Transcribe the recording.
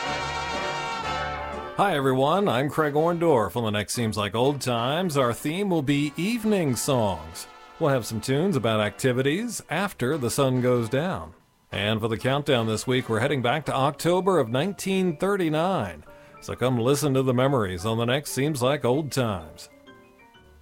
Hi everyone, I'm Craig Orndorff. On the next Seems Like Old Times, our theme will be evening songs. We'll have some tunes about activities after the sun goes down. And for the countdown this week, we're heading back to October of 1939. So come listen to the memories on the next Seems Like Old Times.